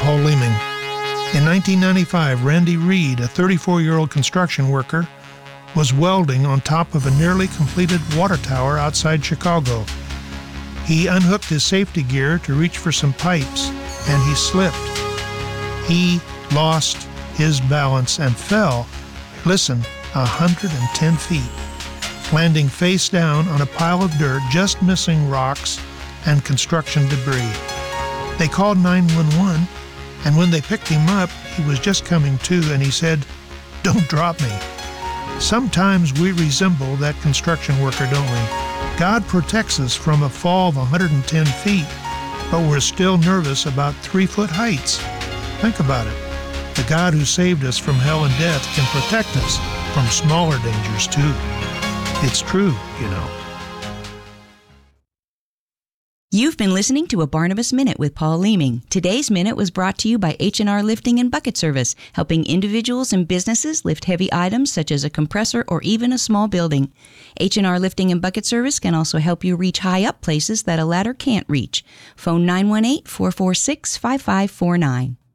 Paul Leeming. In 1995, Randy Reed, a 34-year-old construction worker, was welding on top of a nearly completed water tower outside Chicago. He unhooked his safety gear to reach for some pipes, and he slipped. He lost his balance and fell, listen, 110 feet, landing face down on a pile of dirt, just missing rocks and construction debris. They called 911, and when they picked him up, he was just coming to, and he said, "Don't drop me." Sometimes we resemble that construction worker, don't we? God protects us from a fall of 110 feet, but we're still nervous about 3-foot heights. Think about it. The God who saved us from hell and death can protect us from smaller dangers too. It's true, you know. You've been listening to a Barnabas Minute with Paul Leeming. Today's Minute was brought to you by H&R Lifting and Bucket Service, helping individuals and businesses lift heavy items such as a compressor or even a small building. H&R Lifting and Bucket Service can also help you reach high up places that a ladder can't reach. Phone 918-446-5549.